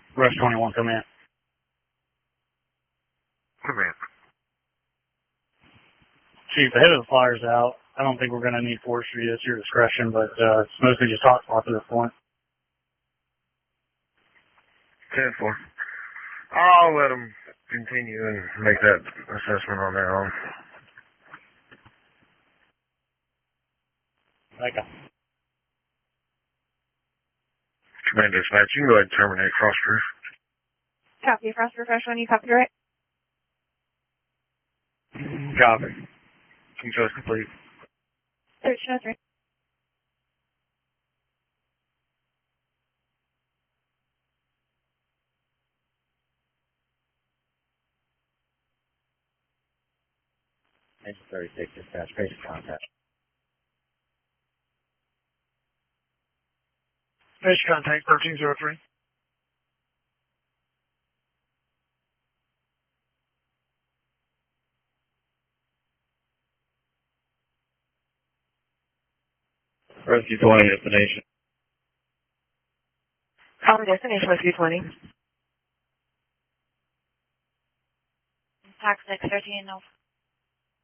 Rush 21, come in. Come in. Chief, the head of the fire's out. I don't think we're going to need forestry. It's your discretion, but it's mostly just hot spots at this point. 10-4. I'll let them continue and make that assessment on their own. Okay. Command dispatch, you can go ahead and terminate Frostroof. Copy, Frostroof, Rush 1, you copy right? Copy. Control is complete. Search no 3. Engine 36, dispatch, patient contact. Patient contact 1303. Rescue 20, destination. Calling destination, Rescue 20. Tax 613, no.